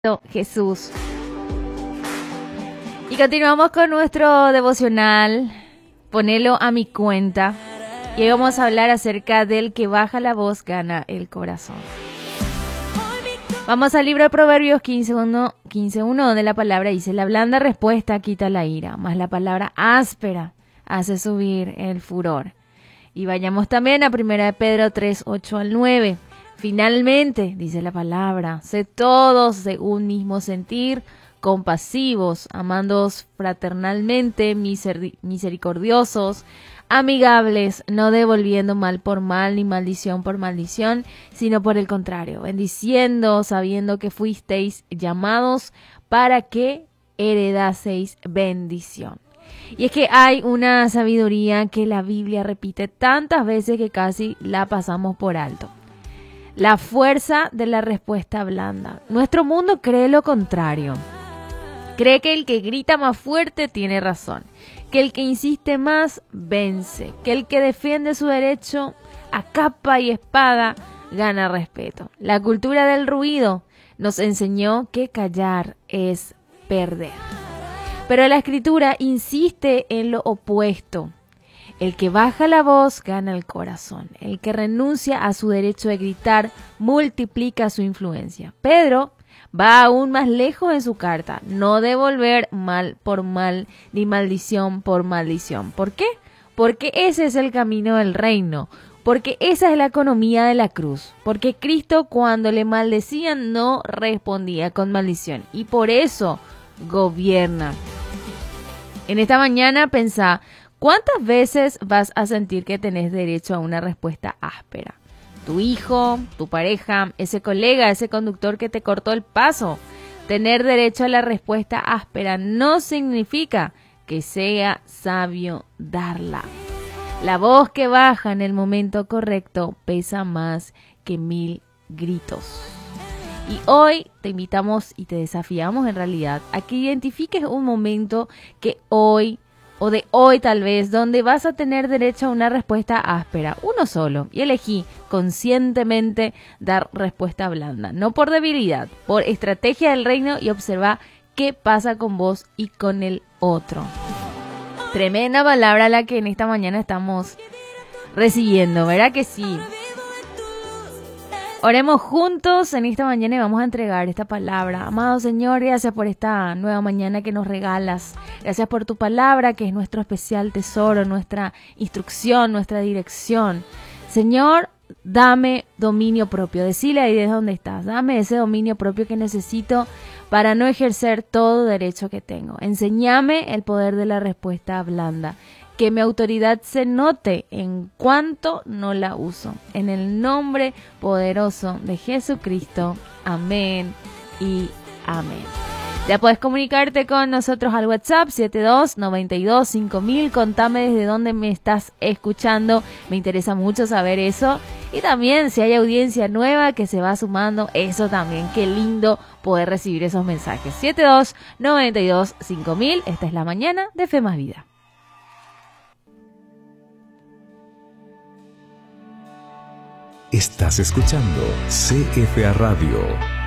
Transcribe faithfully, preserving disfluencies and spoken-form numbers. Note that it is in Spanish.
Jesús. Y continuamos con nuestro devocional, ponelo a mi cuenta. Y hoy vamos a hablar acerca del que baja la voz gana el corazón. Vamos al libro de Proverbios quince uno, donde la palabra dice: la blanda respuesta quita la ira, mas la palabra áspera hace subir el furor. Y vayamos también a primera de Pedro tres, ocho al nueve. Finalmente, dice la palabra, sed todos de un mismo sentir, compasivos, amándoos fraternalmente, miser- misericordiosos, amigables, no devolviendo mal por mal ni maldición por maldición, sino por el contrario, bendiciendo, sabiendo que fuisteis llamados para que heredaseis bendición. Y es que hay una sabiduría que la Biblia repite tantas veces que casi la pasamos por alto. La fuerza de la respuesta blanda. Nuestro mundo cree lo contrario. Cree que el que grita más fuerte tiene razón, que el que insiste más vence, que el que defiende su derecho a capa y espada gana respeto. La cultura del ruido nos enseñó que callar es perder. Pero la Escritura insiste en lo opuesto. El que baja la voz gana el corazón. El que renuncia a su derecho de gritar multiplica su influencia. Pedro va aún más lejos en su carta. No devolver mal por mal ni maldición por maldición. ¿Por qué? Porque ese es el camino del reino. Porque esa es la economía de la cruz. Porque Cristo, cuando le maldecían, no respondía con maldición. Y por eso gobierna. En esta mañana pensá: ¿cuántas veces vas a sentir que tenés derecho a una respuesta áspera? Tu hijo, tu pareja, ese colega, ese conductor que te cortó el paso. Tener derecho a la respuesta áspera no significa que sea sabio darla. La voz que baja en el momento correcto pesa más que mil gritos. Y hoy te invitamos y te desafiamos en realidad a que identifiques un momento que hoy o de hoy tal vez, donde vas a tener derecho a una respuesta áspera, uno solo, y elegí conscientemente dar respuesta blanda, no por debilidad, por estrategia del reino, y observa qué pasa con vos y con el otro. Tremenda palabra la que en esta mañana estamos recibiendo, ¿verdad que sí? Oremos juntos en esta mañana y vamos a entregar esta palabra. Amado Señor, gracias por esta nueva mañana que nos regalas. Gracias por tu palabra, que es nuestro especial tesoro, nuestra instrucción, nuestra dirección. Señor, dame dominio propio. Decile ahí desde donde estás. Dame ese dominio propio que necesito para no ejercer todo derecho que tengo. Enséñame el poder de la respuesta blanda. Que mi autoridad se note en cuanto no la uso. En el nombre poderoso de Jesucristo. Amén y amén. Ya puedes comunicarte con nosotros al WhatsApp siete dos, noventa y dos, cinco mil. Contame desde dónde me estás escuchando. Me interesa mucho saber eso. Y también si hay audiencia nueva que se va sumando, eso también. Qué lindo poder recibir esos mensajes. siete dos, noventa y dos, cinco mil. Esta es la mañana de Fe Más Vida. Estás escuchando C F A Radio.